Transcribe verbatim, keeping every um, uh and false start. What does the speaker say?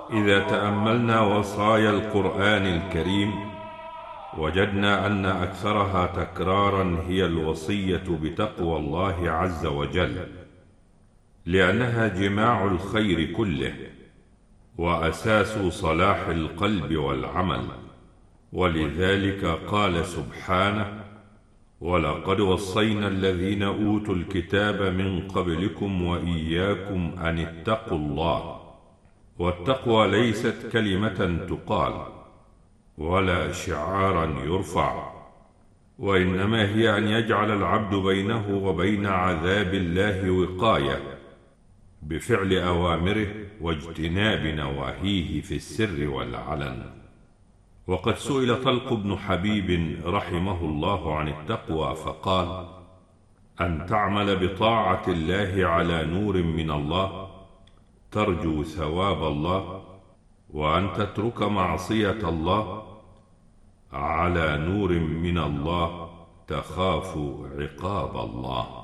إذا تأملنا وصايا القرآن الكريم وجدنا أن أكثرها تكرارا هي الوصية بتقوى الله عز وجل، لأنها جماع الخير كله وأساس صلاح القلب والعمل. ولذلك قال سبحانه: ولقد وصينا الذين أوتوا الكتاب من قبلكم وإياكم أن اتقوا الله. والتقوى ليست كلمة تقال ولا شعارا يرفع، وإنما هي أن يجعل العبد بينه وبين عذاب الله وقاية بفعل أوامره واجتناب نواهيه في السر والعلن. وقد سئل طلق بن حبيب رحمه الله عن التقوى فقال: أن تعمل بطاعة الله على نور من الله ترجو ثواب الله، وأن تترك معصية الله على نور من الله تخاف عقاب الله.